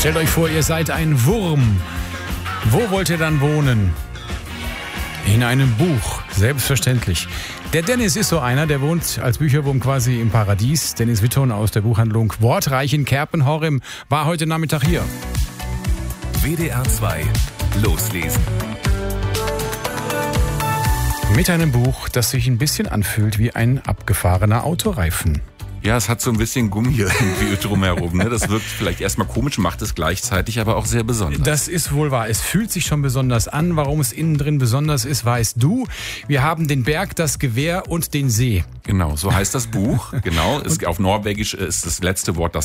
Stellt euch vor, ihr seid ein Wurm. Wo wollt ihr dann wohnen? In einem Buch, selbstverständlich. Der Dennis ist so einer, der wohnt als Bücherwurm quasi im Paradies. Dennis Witton aus der Buchhandlung Wortreich in Kerpenhorem war heute Nachmittag hier. WDR 2 loslesen. Mit einem Buch, das sich ein bisschen anfühlt wie ein abgefahrener Autoreifen. Ja, es hat so ein bisschen Gummi irgendwie drumherum. Ne? Das wirkt vielleicht erstmal komisch, macht es gleichzeitig aber auch sehr besonders. Das ist wohl wahr. Es fühlt sich schon besonders an. Warum es innen drin besonders ist, weißt du. Wir haben den Berg, das Gewehr und den See. Genau, so heißt das Buch. Genau, auf Norwegisch ist das letzte Wort das